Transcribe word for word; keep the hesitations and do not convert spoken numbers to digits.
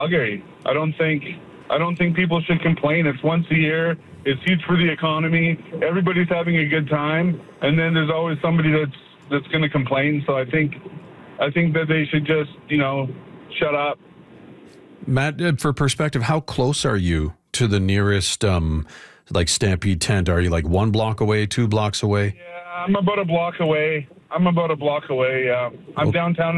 Calgary. I don't think I don't think people should complain. It's once a year. It's huge for the economy. Everybody's having a good time, and then there's always somebody that's that's going to complain. So I think I think that they should just you know shut up. Matt, uh, for perspective, how close are you to the nearest um, like Stampede tent? Are you like one block away, two blocks away? Yeah, I'm about a block away. I'm about a block away. Uh, I'm Okay. downtown